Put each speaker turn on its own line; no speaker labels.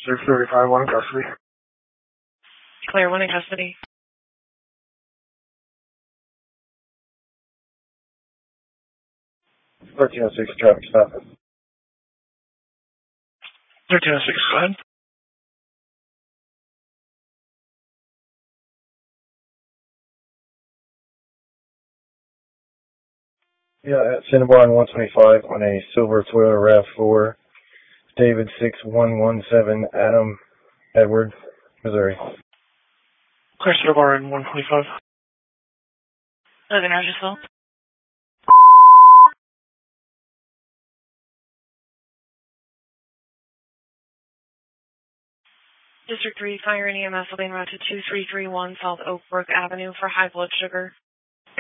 635, one in custody.
Clear, one in custody.
1306 traffic stop.
1306, go ahead.
Yeah, at Cinnabon 125 on a silver Toyota RAV4, David 6117, Adam Edward, Missouri.
Clear Cinnabon 125.
Logan Rogersville. District 3, fire and EMS will be en route to 2331 South Oak Brook Avenue for high blood sugar.